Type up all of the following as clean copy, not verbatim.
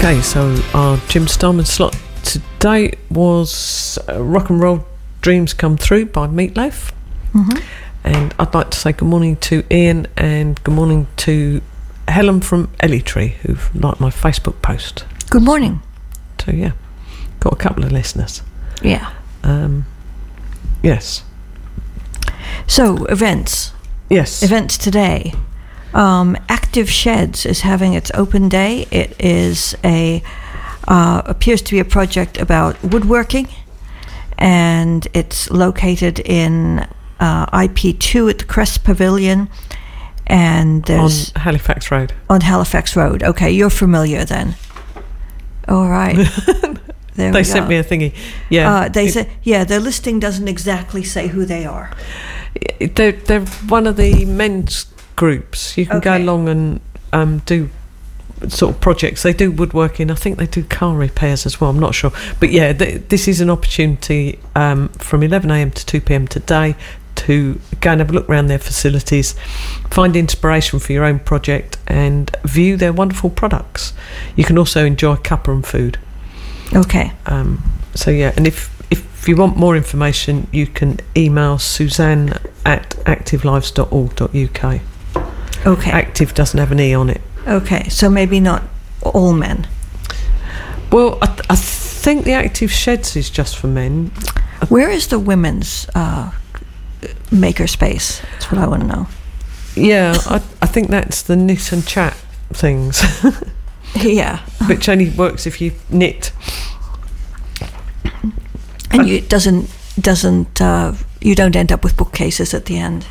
Okay, so our Jim Starman slot today was Rock and Roll Dreams Come Through by Meatloaf. Mm-hmm. And I'd like to say good morning to Ian and good morning to Helen from Ellie-Tree, who've liked my Facebook post. Good morning. So, yeah, got a couple of listeners. Yeah. Yes. So, events. Yes. Events today. Active Sheds is having its open day. It is appears to be a project about woodworking, and it's located in IP2 at the Crest Pavilion, and there's on Halifax Road. On Halifax Road. Okay, you're familiar then. All right. They sent me a thingy. Yeah. They said, yeah, their listing doesn't exactly say who they are. They're one of the men's groups. You can go along and do sort of projects. They do woodworking. I think they do car repairs as well. I'm not sure. But yeah, this is an opportunity from 11 a.m. to 2 p.m. today to go and have a look around their facilities, find inspiration for your own project and view their wonderful products. You can also enjoy cuppa and food. Okay. So yeah, and if you want more information, you can email Suzanne at activelives.org.uk. Okay. Active doesn't have an E on it. Okay, so maybe not all men. Well, I think the Active Sheds is just for men. Where is the women's makerspace? That's what I want to know. Yeah, I think that's the knit and chat things. Yeah. Which only works if you knit. And you don't end up with bookcases at the end.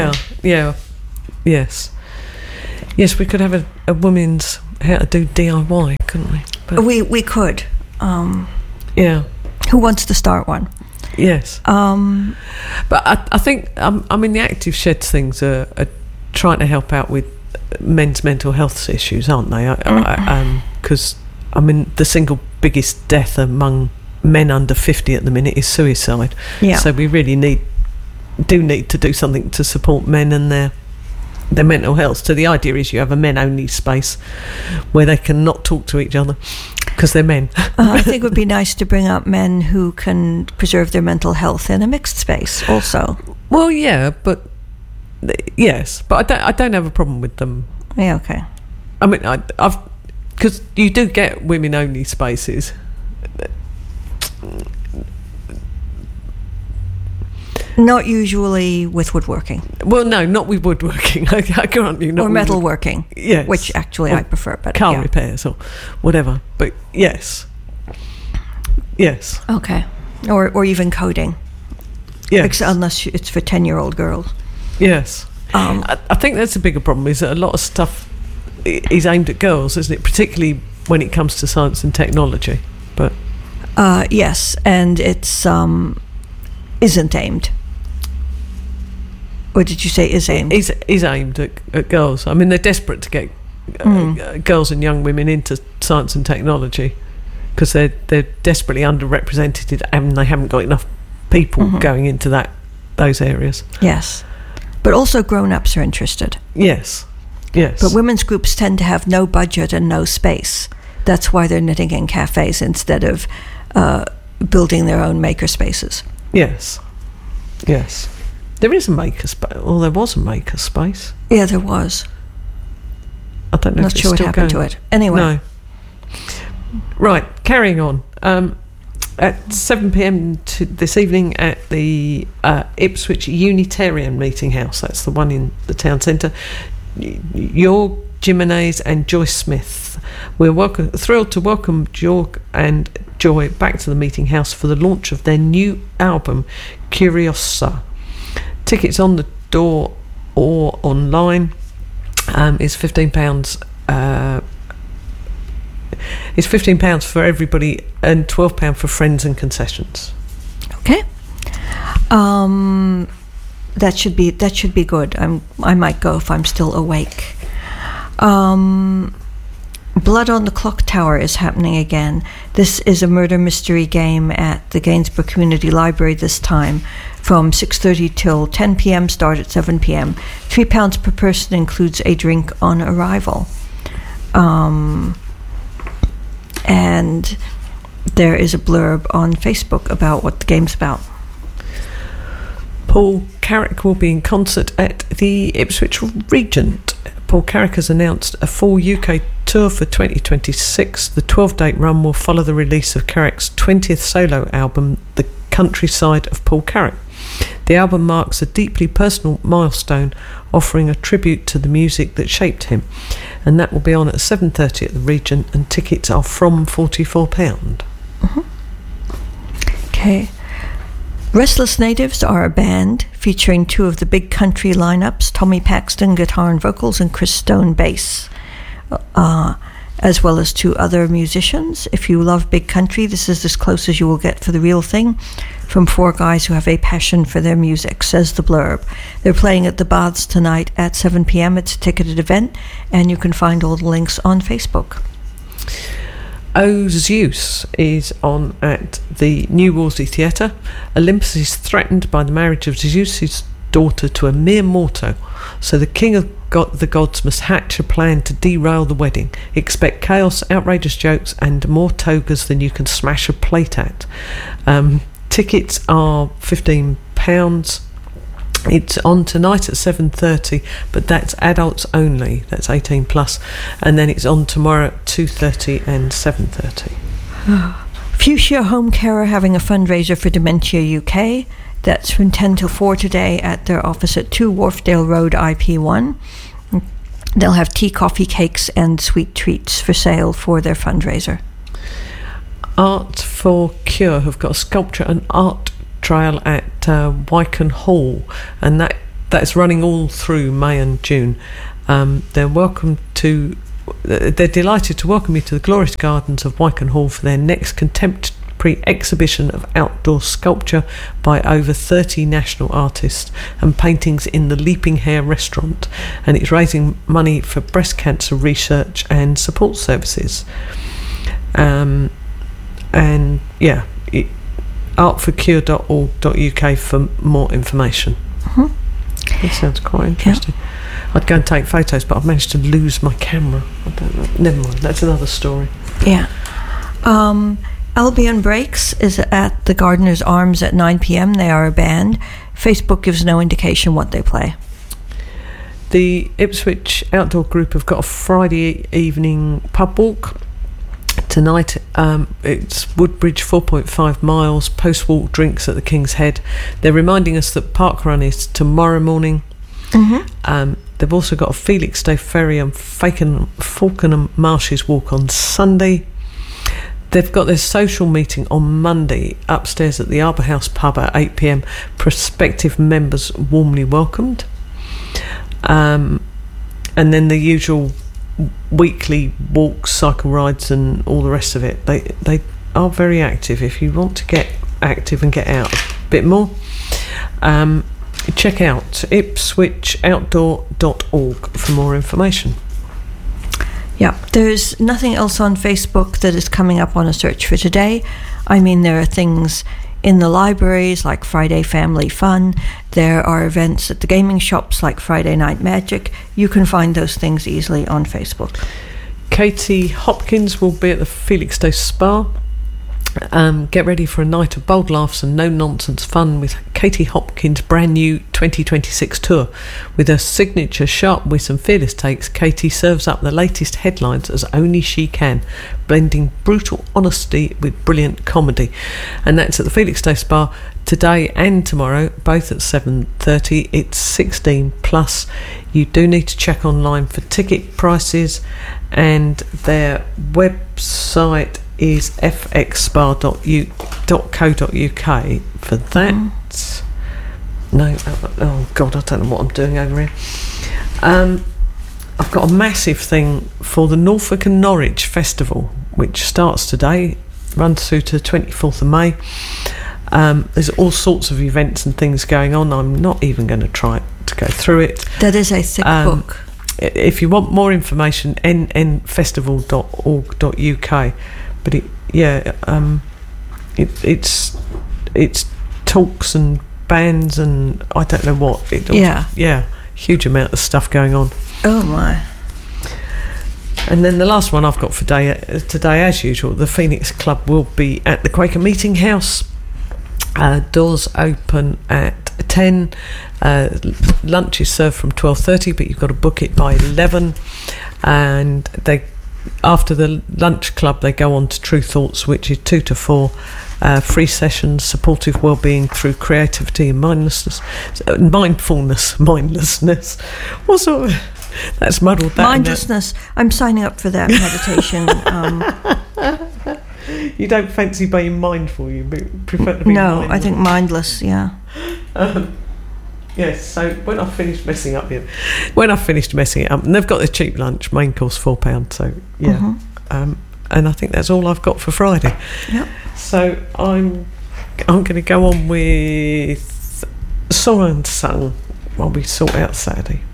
Yes, we could have a women's how to do DIY, couldn't we? But we could. Yeah. Who wants to start one? Yes. But I think the Active Sheds things are trying to help out with men's mental health issues, aren't they? Because the single biggest death among men under 50 at the minute is suicide. Yeah. So we really need to do something to support men and their mental health. So the idea is you have a men-only space where they can not talk to each other because they're men. I think it would be nice to bring up men who can preserve their mental health in a mixed space also. Well, yeah, but yes, but I don't have a problem with them. Yeah, okay. I mean, I've because you do get women-only spaces. Not usually with woodworking. Well, no, not with woodworking. I grant you. Not or metalworking. Yes. Which actually I prefer. But car repairs or whatever. But yes. Yes. Okay. Or even coding. Yes. Unless it's for 10-year-old girls. Yes. I think that's a bigger problem, is that a lot of stuff is aimed at girls, isn't it? Particularly when it comes to science and technology. But yes, and it's isn't aimed. Or did you say is aimed? Is aimed at girls. I mean, they're desperate to get girls and young women into science and technology because they're desperately underrepresented and they haven't got enough people going into those areas. Yes. But also grown-ups are interested. Yes. Yes. But women's groups tend to have no budget and no space. That's why they're knitting in cafes instead of building their own maker spaces. Yes. Yes. There is a maker space. Well, there was a maker space. Yeah, there was. I don't know. Not sure what happened to it. Anyway. No. Right. Carrying on. At 7 p.m. this evening at the Ipswich Unitarian Meeting House. That's the one in the town centre. Jorg Jimenez and Joyce Smith. We're thrilled to welcome Jorg and Joy back to the Meeting House for the launch of their new album, Curiosa. Tickets on the door or online is £15. It's £15 for everybody and £12 for friends and concessions. Okay. That should be good. I might go if I'm still awake. Blood on the Clock Tower is happening again. This is a murder mystery game at the Gainsborough Community Library this time from 6:30 till 10 p.m, start at 7 p.m. £3 per person includes a drink on arrival. and there is a blurb on Facebook about what the game's about. Paul Carrick will be in concert at the Ipswich Regent. Paul Carrick has announced a full UK tour for 2026. The 12-date run will follow the release of Carrick's 20th solo album, The Countryside of Paul Carrick. The album marks a deeply personal milestone, offering a tribute to the music that shaped him, and that will be on at 7:30 at the Regent, and tickets are from £44. Okay. Restless Natives are a band featuring two of the big country lineups, Tommy Paxton guitar and vocals and Chris Stone bass, as well as two other musicians. If you love big country, this is as close as you will get for the real thing, from four guys who have a passion for their music, says the blurb. They're playing at the Baths tonight at 7 p.m. It's a ticketed event, and you can find all the links on Facebook. Oh Zeus is on at the New Wolsey Theatre. Olympus is threatened by the marriage of Zeus's daughter to a mere mortal, so the king of the gods must hatch a plan to derail the wedding. Expect chaos, outrageous jokes, and more togas than you can smash a plate at. Tickets are £15. It's on tonight at 7:30, but that's adults only. That's 18 plus, and then it's on tomorrow at 2:30 and 7:30. Fuchsia Home Care are having a fundraiser for Dementia UK. That's from 10 till 4 today at their office at 2 Wharfdale Road, IP1. They'll have tea, coffee, cakes, and sweet treats for sale for their fundraiser. Art for Cure have got a sculpture and art trail at Wycombe Hall, and that's running all through May and June. They're delighted to welcome you to the glorious gardens of Wycombe Hall for their next contemporary exhibition of outdoor sculpture by over 30 national artists and paintings in the Leaping Hare restaurant, and it's raising money for breast cancer research and support services. Artforcure.org.uk for more information. That sounds quite interesting. Yeah. I'd go and take photos, but I've managed to lose my camera. I don't know. Never mind, that's another story. Yeah. Albion Breaks is at the Gardener's Arms at 9 p.m. They are a band. Facebook gives no indication what they play. The Ipswich Outdoor Group have got a Friday evening pub walk. Tonight, it's Woodbridge, 4.5 miles, post-walk drinks at the King's Head. They're reminding us that Parkrun is tomorrow morning. They've also got a Felixstowe Ferry and Falkenham Marshes walk on Sunday. They've got their social meeting on Monday upstairs at the Arbour House pub at 8 p.m. Prospective members warmly welcomed. And then the usual weekly walks, cycle rides, and all the rest of it. They are very active. If you want to get active and get out a bit more, check out ipswichoutdoor.org for more information. Yeah, there's nothing else on Facebook that is coming up on a search for today. I mean, there are things in the libraries like Friday Family Fun. There are events at the gaming shops like Friday Night Magic. You can find those things easily on Facebook. Katie Hopkins will be at the Felixstowe Spa. Get ready for a night of bold laughs and no-nonsense fun with Katie Hopkins' brand new 2026 tour. With her signature sharp wit and fearless takes, Katie serves up the latest headlines as only she can, blending brutal honesty with brilliant comedy. And that's at the Felixstowe Spa today and tomorrow, both at 7:30. It's 16 plus. You do need to check online for ticket prices, and their website is fxspa.co.uk for that. Oh God, I don't know what I'm doing over here. I've got a massive thing for the Norfolk and Norwich Festival, which starts today, runs through to the 24th of May. There's all sorts of events and things going on. I'm not even going to try to go through it. That is a thick book. If you want more information, nnfestival.org.uk. But it's talks and bands and I don't know what. Huge amount of stuff going on. Oh my. And then the last one I've got for today, as usual, the Phoenix Club will be at the Quaker Meeting House. Doors open at 10. Lunch is served from 12:30, but you've got to book it by 11. And after the lunch club, they go on to True Thoughts, which is 2 to 4. Free sessions, supportive well-being through creativity and mindlessness. Mindlessness. What sort of... That's muddled that. Mindlessness. I'm signing up for that meditation. You don't fancy being mindful, you prefer to be No, mindful. I think mindless, yeah. Yes, so when I finished messing it up, and they've got the cheap lunch, main course £4, so yeah. And I think that's all I've got for Friday. Yep. So I'm going to go on with Song and Sung while we sort out Saturday.